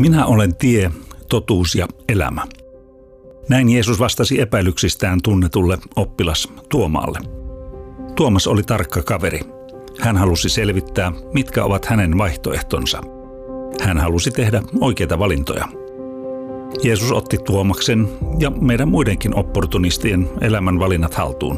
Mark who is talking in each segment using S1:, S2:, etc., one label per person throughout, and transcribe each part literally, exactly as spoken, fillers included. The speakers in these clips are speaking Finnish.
S1: Minä olen tie, totuus ja elämä. Näin Jeesus vastasi epäilyksistään tunnetulle oppilas Tuomaalle. Tuomas oli tarkka kaveri. Hän halusi selvittää, mitkä ovat hänen vaihtoehtonsa. Hän halusi tehdä oikeita valintoja. Jeesus otti Tuomaksen ja meidän muidenkin opportunistien elämän valinnat haltuun.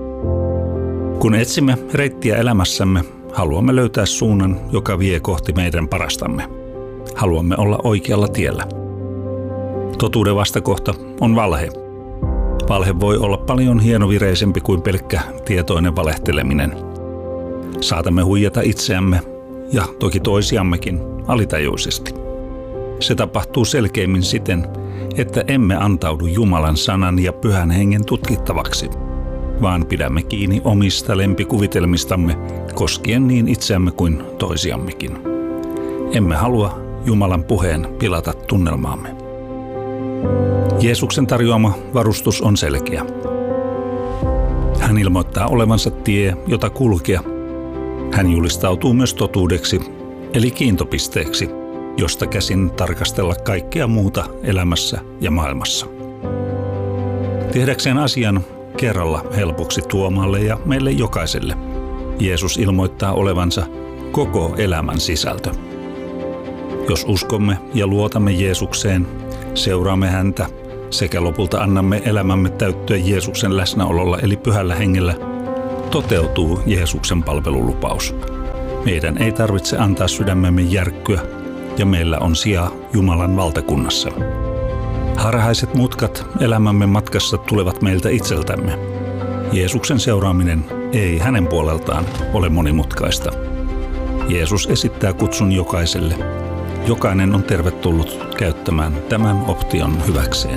S1: Kun etsimme reittiä elämässämme, haluamme löytää suunnan, joka vie kohti meidän parastamme. Haluamme olla oikealla tiellä. Totuuden vastakohta on valhe. Valhe voi olla paljon hienovireisempi kuin pelkkä tietoinen valehteleminen. Saatamme huijata itseämme ja toki toisiammekin alitajuisesti. Se tapahtuu selkeimmin siten, että emme antaudu Jumalan sanan ja Pyhän Hengen tutkittavaksi, vaan pidämme kiinni omista lempikuvitelmistamme koskien niin itseämme kuin toisiammekin. Emme halua Jumalan puheen pilata tunnelmaamme. Jeesuksen tarjoama varustus on selkeä. Hän ilmoittaa olevansa tie, jota kulkea. Hän julistautuu myös totuudeksi, eli kiintopisteeksi, josta käsin tarkastella kaikkea muuta elämässä ja maailmassa. Tehdäkseen asian kerralla helpoksi Tuomaalle ja meille jokaiselle, Jeesus ilmoittaa olevansa koko elämän sisältö. Jos uskomme ja luotamme Jeesukseen, seuraamme häntä sekä lopulta annamme elämämme täyttyä Jeesuksen läsnäololla eli Pyhällä Hengellä, toteutuu Jeesuksen palvelulupaus. Meidän ei tarvitse antaa sydämemme järkkyä ja meillä on sija Jumalan valtakunnassa. Harhaiset mutkat elämämme matkassa tulevat meiltä itseltämme. Jeesuksen seuraaminen ei hänen puoleltaan ole monimutkaista. Jeesus esittää kutsun jokaiselle. Jokainen on tervetullut käyttämään tämän option hyväkseen.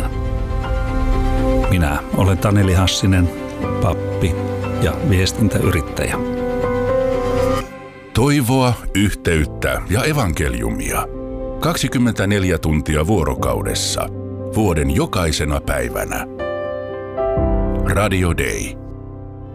S1: Minä olen Taneli Hassinen, pappi ja viestintäyrittäjä.
S2: Toivoa, yhteyttä ja evankeliumia. kaksikymmentäneljä tuntia vuorokaudessa. Vuoden jokaisena päivänä. Radio Day.